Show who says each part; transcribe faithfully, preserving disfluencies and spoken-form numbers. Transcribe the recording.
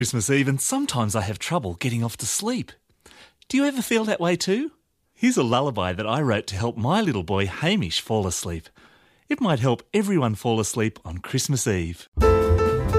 Speaker 1: Christmas Eve, and sometimes I have trouble getting off to sleep. Do you ever feel that way too? Here's a lullaby that I wrote to help my little boy Hamish fall asleep. It might help everyone fall asleep on Christmas Eve.